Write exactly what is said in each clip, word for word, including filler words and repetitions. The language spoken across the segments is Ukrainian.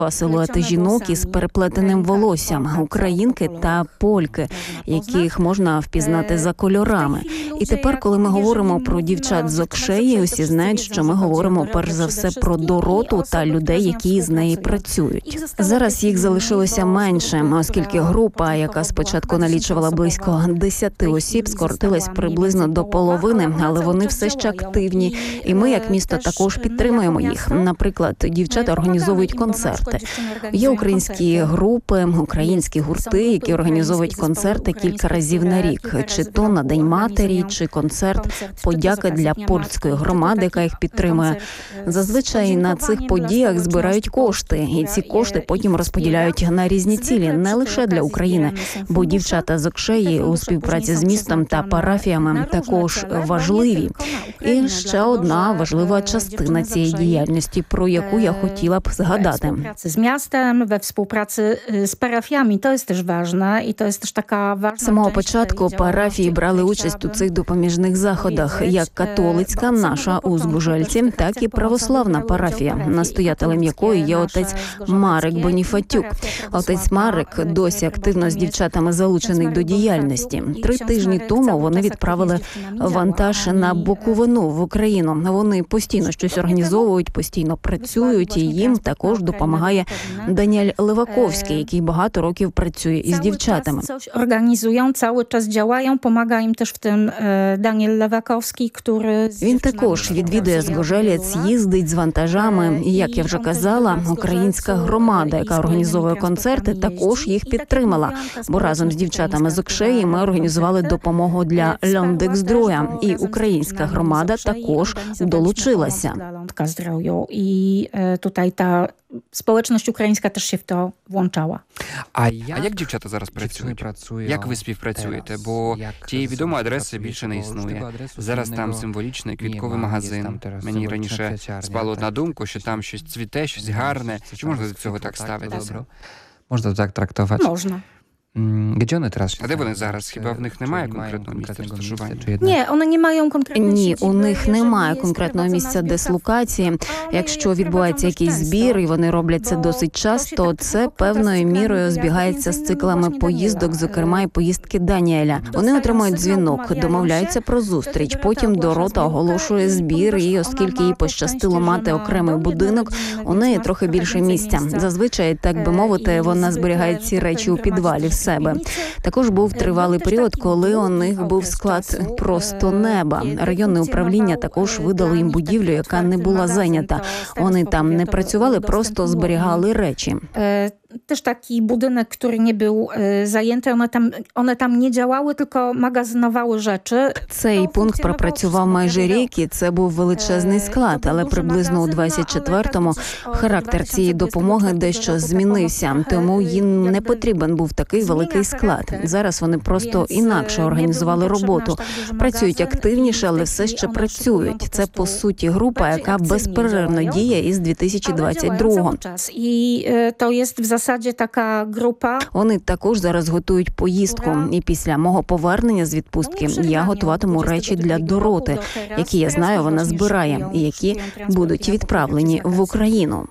Силуети жінок із переплетеним волоссям, українки та польки, яких можна впізнати за кольорами. І тепер, коли ми говоримо про дівчат з Окшеї, усі знають, що ми говоримо перш за все про Дороту та людей, які з неї працюють. Зараз їх залишилося менше, оскільки група, яка спочатку налічувала близько десяти осіб, скоротилась приблизно до половини, але вони все ще активні. І ми, як місто, також підтримуємо їх. Наприклад, дівчата організовують концерти. Є українські групи, українські гурти, які організовують концерти кілька разів на рік. Чи то на День матері, чи концерт подяки для польської громади, яка їх підтримує. Зазвичай на цих подіях збирають кошти, і ці кошти потім розподіляють на різні цілі, не лише для України. Бо дівчата з Окшеї у співпраці з містом та парафіями також важливі. І ще одна важлива частина цієї діяльності, про яку я хотіла б згадати. Z miastem, we współpracy z parafiami. To jest też ważne i to jest też taka ważna. З самого початку парафії брали участь у цих допоміжних заходах, як католицька, наша у Збужельці, так і православна парафія, настоятелем якої є отець Марек Боніфатюк. Отець Марек досі активно з дівчатами залучений до діяльності. Три тижні тому вони відправили вантаж на Буковину в Україну. Вони постійно щось організовують, постійно працюють, і їм також допомагає Даніель Леваковський, який багато років працює із дівчатами. Організують, cały czas działają, pomaga im też w tym Daniel Lewakowski, który... Він також відвідує Згожелець, їздить з вантажами. І, як я вже казала, українська громада, яка організовує концерти, також їх підтримала. Бо разом з дівчатами з Окшеї ми організували допомогу для Льондекс-Здроя. І українська громада також долучилася. І тут та społeczność ukraińska też się w to włączała. А як дівчата зараз працюють? Як ви співпрацюєте? Бо тієї відомої адреси більше не існує. Зараз там символічний квітковий магазин. Мені раніше спало на думку, що там щось цвіте, щось гарне. Чи можна до цього так ставитися? Можна так трактувати? Можна. Gdzie one teraz? А де вони зараз? Хіба в них немає конкретного місця розташування? Ні, вони не мають конкретної Ні, у них немає конкретного місця дислокації. Якщо відбувається якийсь збір, і вони роблять це досить часто, це певною мірою збігається з циклами поїздок, зокрема і поїздки Даніеля. Вони отримують дзвінок, домовляються про зустріч, потім Дорота оголошує збір, і оскільки їй пощастило мати окремий будинок, у неї трохи більше місця. Зазвичай, так би мовити, вона зберігає ці речі у підвалі в себе. Також був тривалий період, коли у них був склад просто неба. Районне управління також видало їм будівлю, яка не була зайнята. Вони там не працювали, просто зберігали речі. Też taki budynek, który nie był zajęty, one tam, one tam nie działały, tylko magazynowały rzeczy. Цей пункт пропрацював майже рік, і це був величезний склад, але приблизно у двадцять четвертому характер цієї допомоги дещо змінився, тому їм не потрібен був такий великий склад. Зараз вони просто інакше організували роботу. Працюють активніше, але все ще працюють. Це, по суті, група, яка безперервно діє із дві тисячі двадцять другого. І то є в засаді така група. Вони також зараз готують поїздку. І після мого повернення з відпустки я готуватиму речі для Дороти, які, я знаю, вона збирає, і які будуть відправлені в Україну.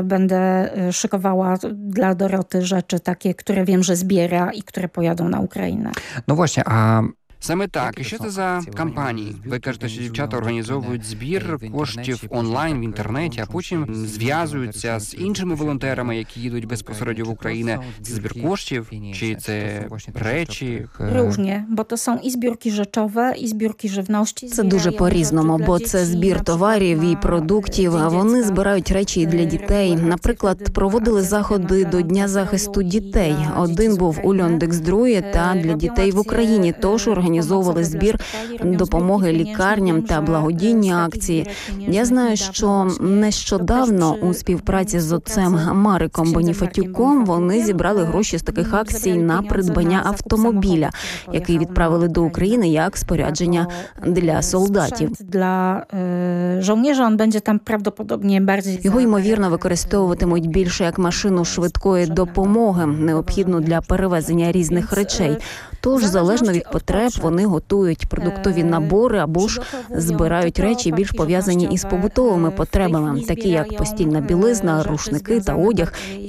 Będę szykowała dla Doroty rzeczy takie, które wiem, że zbiera i które pojadą na Ukrainę. No właśnie, a Саме так. І що це за кампанії? Ви кажете, що дівчата організовують збір коштів онлайн в інтернеті, а потім зв'язуються з іншими волонтерами, які їдуть безпосередньо в Україну. Це збір коштів? Чи це речі? Różnie, bo to są i zbiórki rzeczowe, i zbiórki żywności. Це дуже по-різному, бо це збір товарів і продуктів, а вони збирають речі і для дітей. Наприклад, проводили заходи до Дня захисту дітей. Один був у Льондекс-Здруї та для дітей в Україні, тож організовували збір допомоги лікарням та благодійні акції. Я знаю, що нещодавно у співпраці з отцем Мариком Боніфатюком вони зібрали гроші з таких акцій на придбання автомобіля, який відправили до України як спорядження для солдатів. Для żołnierza on będzie tam prawdopodobnie bardziej. Його, ймовірно, використовуватимуть більше як машину швидкої допомоги, необхідну для перевезення різних речей. Тож, залежно від потреб, вони готують продуктові набори або ж збирають речі, більш пов'язані із побутовими потребами, такі як постільна білизна, рушники та одяг.